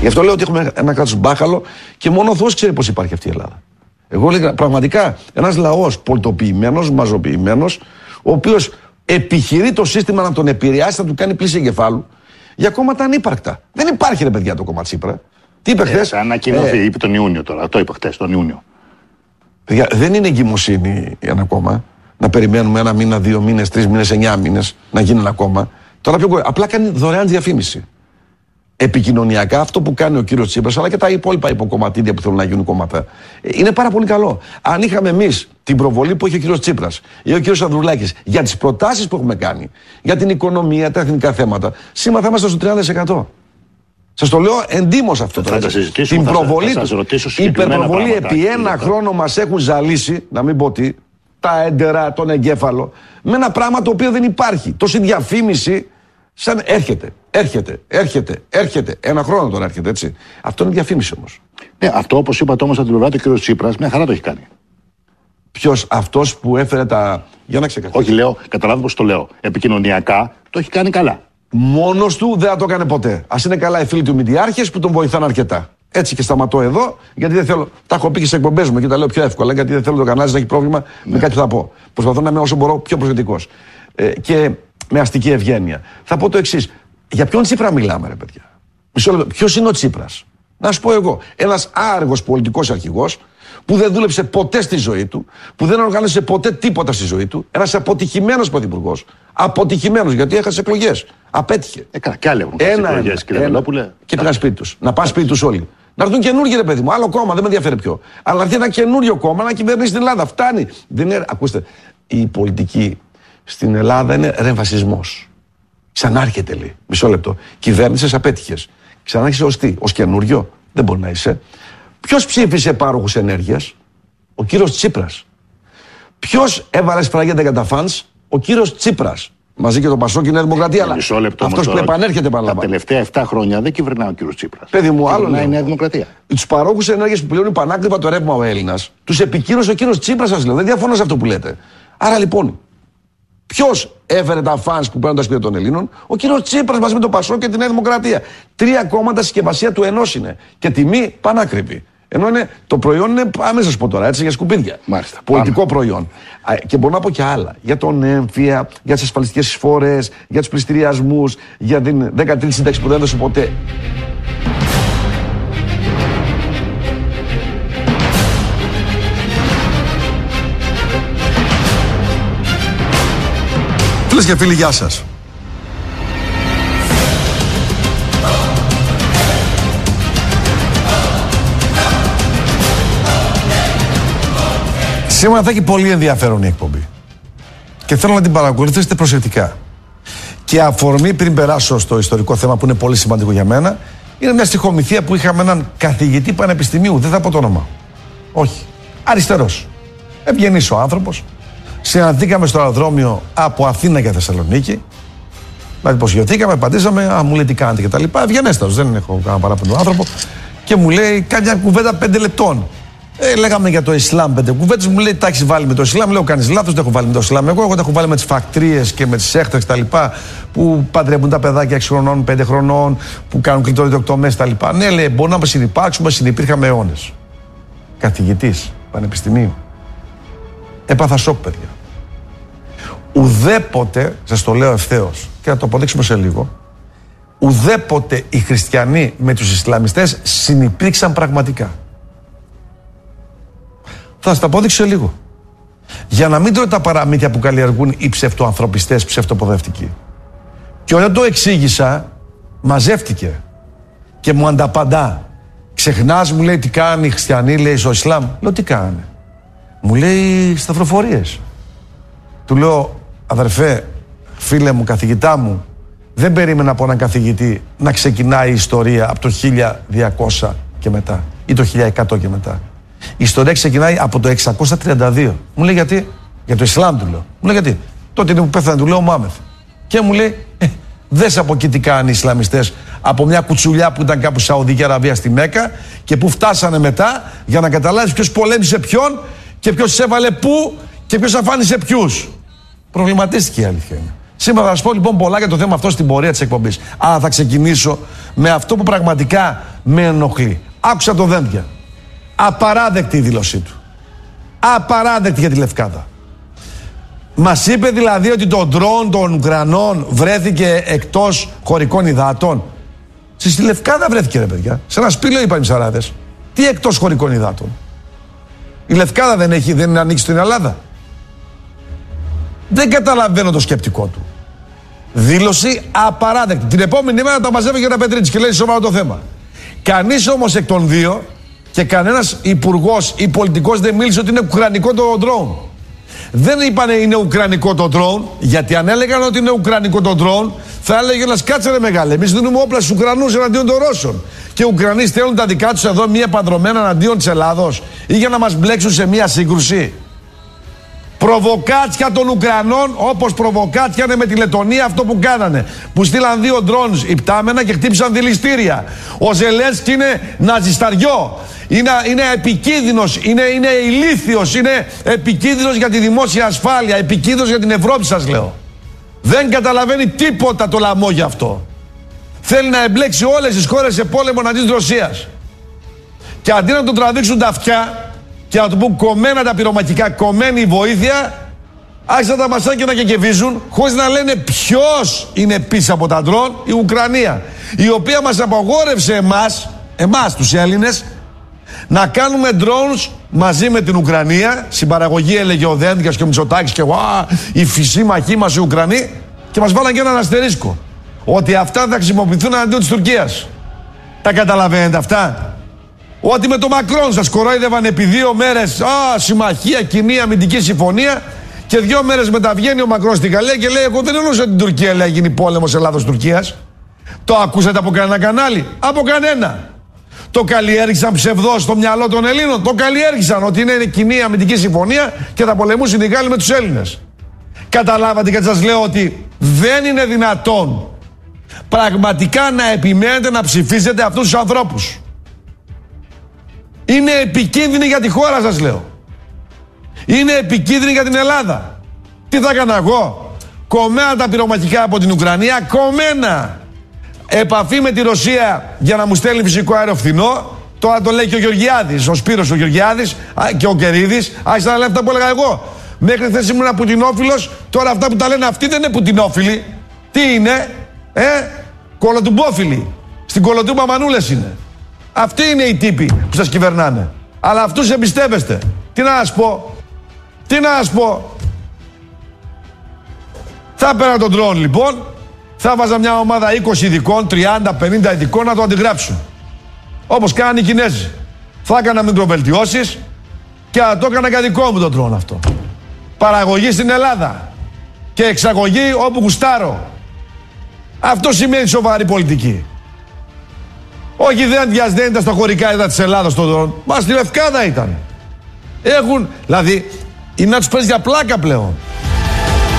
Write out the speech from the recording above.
Γι' αυτό λέω ότι έχουμε ένα κράτος μπάχαλο και μόνο ο Θεός ξέρει πώς υπάρχει αυτή η Ελλάδα. Εγώ λέγα πραγματικά ένας λαός πολιτοποιημένος, μαζοποιημένος, ο οποίος επιχειρεί το σύστημα να τον επηρεάσει, να του κάνει πλήση εγκεφάλου για κόμματα ανύπαρκτα. Δεν υπάρχει ρε παιδιά το κόμμα Τσίπρα. Τι είπε χθες? Ανακοινωθεί, είπε τον Ιούνιο τώρα. Το είπε χθες, τον Ιούνιο. Παιδιά, δεν είναι εγκυμοσύνη ένα κόμμα να περιμένουμε 1 μήνα, 2 μήνες, 3 μήνες, 9 μήνες να γίνει ένα κόμμα. Τώρα απλά κάνει δωρεάν διαφήμιση. Επικοινωνιακά αυτό που κάνει ο κύριος Τσίπρας, αλλά και τα υπόλοιπα υποκομματίδια που θέλουν να γίνουν κόμματα, είναι πάρα πολύ καλό. Αν είχαμε εμείς την προβολή που έχει ο κύριος Τσίπρας ή ο κύριος Ανδρουλάκης για τις προτάσεις που έχουμε κάνει, για την οικονομία, τα εθνικά θέματα, σήμερα θα είμαστε στο 30%. Σας το λέω εντύμως αυτό. Θα τα συζητήσουμε. Την προβολή θα σας ρωτήσω η υπερπροβολή επί ένα χρόνο μας έχουν ζαλίσει, να μην πω τι, τα έντερα, τον εγκέφαλο, με ένα πράγμα το οποίο δεν υπάρχει. Τόση διαφήμιση. Σαν έρχεται. Ένα χρόνο τώρα έρχεται, έτσι. Αυτό είναι διαφήμιση όμως. Ναι, αυτό όπως είπατε όμως από την πλευρά του κ. Τσίπρας, μια χαρά το έχει κάνει. Ποιος? Αυτός που έφερε τα. Για να ξεκαθαρίσω. Όχι, λέω, καταλάβω πώς το λέω. Επικοινωνιακά το έχει κάνει καλά. Μόνος του δεν θα το έκανε ποτέ. Ας είναι καλά οι φίλοι του Μηντιάρχες που τον βοηθάνε αρκετά. Έτσι και σταματώ εδώ, γιατί δεν θέλω. Τα έχω πει και σε εκπομπές μου και τα λέω πιο εύκολα, γιατί δεν θέλω το κανάλι να έχει πρόβλημα με κάτι που θα πω. Προσπαθώ να είμαι όσο μπορώ πιο προσεκτικός. Και με αστική ευγένεια. Θα πω το εξής. Για ποιον Τσίπρα μιλάμε, ρε παιδιά? Μισό λεπτό. Ποιος είναι ο Τσίπρας? Να σου πω εγώ. Ένας άργος πολιτικός αρχηγός που δεν δούλεψε ποτέ στη ζωή του, που δεν οργάνωσε ποτέ τίποτα στη ζωή του. Ένας αποτυχημένος πρωθυπουργός. Αποτυχημένος γιατί έχασε εκλογές. Απέτυχε. Κι άλλοι έχουν χάσει εκλογές, κύριε Βελόπουλε. Και πήγαν σπίτι τους. Να πάνε σπίτι τους όλοι. Να έρθουν καινούργιοι, ρε παιδί μου. Άλλο κόμμα, δεν με ενδιαφέρει ποιο. Αλλά να έρθει ένα καινούριο κόμμα να κυβερνήσει την Ελλάδα. Φτάνει. Δεν είναι... Ακούστε, η πολιτική στην Ελλάδα είναι ρεμβασισμός. Ξανάρχεται, λέει. Μισό λεπτό. Κυβέρνησες, απέτυχες. Ξανάρχεσαι ως τι? Ως καινούριο? Δεν μπορεί να είσαι. Ποιος ψήφισε πάροχους ενέργειας? Ο κύριος Τσίπρας. Ποιος έβαλε σφραγίδα για τα φανς? Ο κύριος Τσίπρας. Μαζί και το Πασόκ και η Νέα Δημοκρατία. Αλλά αυτός που επανέρχεται παραλαμβάνω. Τα τελευταία 7 χρόνια δεν κυβερνά ο κύριος Τσίπρας. Παιδί μου, άλλο είναι η Νέα Δημοκρατία. Τους παρόχους ενέργειας που πληρώνουν πανάκριβα το ρεύμα ο Έλληνας, τους επικύρωσε ο κύριος Τσίπρας, σας λέω. Δεν διαφωνώ σε αυτό που λέτε. Άρα λοιπόν, ποιος έφερε τα φανς που παίρνουν τα σπίτια των Ελλήνων? Ο κύριος Τσίπρας μαζί με το Πασόκ και τη Νέα Δημοκρατία. 3 κόμματα συσκευασία του ενός είναι. Και τιμή πανάκριβη. Ενώ είναι, το προϊόν είναι, άμεσα σας πω τώρα, έτσι, για σκουπίδια. Μάλιστα. Πολιτικό προϊόν. Και μπορώ να πω και άλλα. Για τον έμφυα, για τις ασφαλιστικές εισφορές, για τους πληστηριασμούς, για την 13η σύνταξη που δεν έδωσε ποτέ. Φίλες και φίλοι, γεια σας. Σήμερα θα έχει πολύ ενδιαφέρον η εκπομπή και θέλω να την παρακολουθήσετε προσεκτικά. Και αφορμή, πριν περάσω στο ιστορικό θέμα που είναι πολύ σημαντικό για μένα, είναι μια στοιχομηθεία που είχαμε έναν καθηγητή πανεπιστημίου, δεν θα πω το όνομα. Όχι. Αριστερός. Ευγενής ο άνθρωπος. Συναντήκαμε στο αεροδρόμιο από Αθήνα για Θεσσαλονίκη. Δηλαδή, υποσχεθήκαμε, απαντήσαμε, μου λέει τι κάνετε και τα λοιπά. Ευγενέστατος, δεν έχω κανένα παράπονο τον άνθρωπο. Και μου λέει, κάνει μια κουβέντα 5 λεπτών. Λέγαμε για το Ισλάμ 5 κουβέντες, μου λέει τα έχεις βάλει με το Ισλάμ. Λέω κάνεις λάθος, δεν έχω βάλει με το Ισλάμ. Εγώ τα έχω βάλει με τις φακτρίες και με τις έχτρες κτλ. Που παντρεύουν τα παιδάκια 6 χρονών, 5 χρονών, που κάνουν κλειτοριδοκτομές κτλ. Ναι, λέει, μπορεί να συνυπάρξουμε, συνυπήρχαμε αιώνες. Καθηγητής πανεπιστημίου. Έπαθα σοκ, παιδιά. Ουδέποτε, σας το λέω ευθέως και να το αποδείξουμε σε λίγο, ουδέποτε οι χριστιανοί με τους Ισλαμιστές συνυπήρξαν πραγματικά. Θα σας τα απόδειξω σε λίγο. Για να μην τρώτε τα παραμύθια που καλλιεργούν οι ψευτοανθρωπιστές, ψευτοποδευτικοί. Και όταν το εξήγησα, μαζεύτηκε και μου ανταπαντά. Ξεχνάς, μου λέει, τι κάνει οι χριστιανοί, λέει, στο Ισλάμ. Λέω, τι κάνει? Μου λέει, σταυροφορίες. Του λέω, αδερφέ, φίλε μου, καθηγητά μου, δεν περίμενα από έναν καθηγητή να ξεκινάει η ιστορία από το 1200 και μετά ή το 1100 και μετά. Η ιστορία ξεκινάει από το 632. Μου λέει γιατί? Για το Ισλάμ, του λέω. Μου λέει γιατί? Τότε είναι που πέθανε, του λέω, Μάμεθ. Και μου λέει, δες από εκεί τι κάνουν οι Ισλαμιστές από μια κουτσουλιά που ήταν κάπου Σαουδική Αραβία στη Μέκα και που φτάσανε μετά για να καταλάβεις ποιος πολέμησε ποιον και ποιος έβαλε πού και ποιος αφάνισε ποιους. Προβληματίστηκε η αλήθεια είναι. Σήμερα θα σας πω λοιπόν πολλά για το θέμα αυτό στην πορεία της εκπομπής. Αλλά θα ξεκινήσω με αυτό που πραγματικά με ενοχλεί. Άκουσα το Δένδια. Απαράδεκτη η δήλωσή του. Απαράδεκτη για τη Λευκάδα. Μας είπε δηλαδή ότι το ντρόουν των Ουκρανών βρέθηκε εκτός χωρικών υδάτων. Στη Λευκάδα βρέθηκε, ρε παιδιά. Σε ένα σπήλαιο είπαν οι ψαράδες. Τι εκτός χωρικών υδάτων? Η Λευκάδα δεν είναι ανοίξει στην Ελλάδα. Δεν καταλαβαίνω το σκεπτικό του. Δήλωση απαράδεκτη. Την επόμενη μέρα τα μαζεύει και ένα Πετρίτσι και λέει σοβαρό το θέμα. Κανείς όμως εκ των δύο και κανένας υπουργός ή πολιτικός δεν μίλησε ότι είναι ουκρανικό το ντρόουν. Δεν είπανε είναι ουκρανικό το ντρόουν, γιατί αν έλεγαν ότι είναι ουκρανικό το ντρόουν, θα έλεγε ένας κάτσε ρε μεγάλε. Εμείς δίνουμε όπλα στους Ουκρανούς εναντίον των Ρώσων. Και οι Ουκρανοί στέλνουν τα δικά τους εδώ μία παντρωμένα εναντίον της Ελλάδος ή για να μας μπλέξουν σε μία σύγκρουση. Προβοκάτσια των Ουκρανών, όπως προβοκάτσια είναι με τη Λετωνία αυτό που κάνανε. Που στείλαν 2 ντρόουνς υπτάμενα και χτύπησαν δηληστήρια. Ο Ζελένσκι είναι ναζισταριό. Είναι επικίνδυνος, είναι ηλίθιος, είναι επικίνδυνος για τη δημόσια ασφάλεια, επικίνδυνος για την Ευρώπη, σας λέω. Δεν καταλαβαίνει τίποτα το λαμό αυτό. Θέλει να εμπλέξει όλες τις χώρες σε πόλεμο εναντίον της Ρωσίας. Και αντί να τον τραβήξουν τα αυτιά και να του πούν κομμένα τα πυρομαχικά, κομμένη η βοήθεια, άρχισαν τα μασάκια να κεκεβίζουν, χωρίς να λένε ποιος είναι πίσω από τα ντρόν, η Ουκρανία. Η οποία μας απαγόρευσε εμάς τους Έλληνες, να κάνουμε drones μαζί με την Ουκρανία. Συμπαραγωγή έλεγε ο Δένδιας και ο Μητσοτάκης και η σύμμαχοί μας οι Ουκρανοί, και μας βάλαν και έναν αστερίσκο ότι αυτά θα χρησιμοποιηθούν εναντίον της Τουρκίας. Τα καταλαβαίνετε αυτά? Ότι με το Μακρόν σας κορόιδευαν επί 2 μέρες συμμαχία, κοινή αμυντική συμφωνία, και 2 μέρες μετά βγαίνει ο Μακρόν στην Γαλλία και λέει εγώ δεν εννοούσα την Τουρκία, λέει γίνει πόλεμος Ελλάδος-Τουρκίας. Το ακούσατε από κανένα κανάλι? Από κανένα. Το καλλιέργησαν ψευδώς στο μυαλό των Ελλήνων. Το καλλιέργησαν ότι είναι κοινή αμυντική συμφωνία και θα πολεμούσουν οι Γάλλοι με τους Έλληνες. Καταλάβατε και σας λέω ότι δεν είναι δυνατόν πραγματικά να επιμένετε να ψηφίζετε αυτούς τους ανθρώπους. Είναι επικίνδυνοι για τη χώρα, σας λέω. Είναι επικίνδυνοι για την Ελλάδα. Τι θα έκανα εγώ? Κομμένα τα πυρομαχικά από την Ουκρανία, κομμένα. Επαφή με τη Ρωσία για να μου στέλνει φυσικό αέριο φθηνό. Τώρα το λέει και ο Γεωργιάδης, ο Σπύρος ο Γεωργιάδης και ο Κερίδης. Άρχισαν να λένε αυτά που έλεγα εγώ. Μέχρι χθες ήμουν πουτινόφιλος, τώρα αυτά που τα λένε αυτοί δεν είναι πουτινόφιλοι. Τι είναι? Κολοτουμπόφιλοι. Στην κολοτούμπα μανούλες είναι. Αυτοί είναι οι τύποι που σας κυβερνάνε. Αλλά αυτούς εμπιστεύεστε. Τι να σας πω? Τι να σας πω? Θα έπαιρνα τον ντρόουν λοιπόν, θα βάζα μια ομάδα 20 ειδικών, 30-50 ειδικών να το αντιγράψουν. Όπως κάνανε οι Κινέζοι. Θα έκανα μικροβελτιώσεις και θα το έκανα για δικό μου τον ντρόουν αυτό. Παραγωγή στην Ελλάδα και εξαγωγή όπου γουστάρω. Αυτό σημαίνει σοβαρή πολιτική. Όχι, δεν ήταν στα χωρικά έδρα της Ελλάδας το ντρόουν. Μα στη Λευκάδα ήταν. Δηλαδή, είναι να τους παίζει για πλάκα πλέον.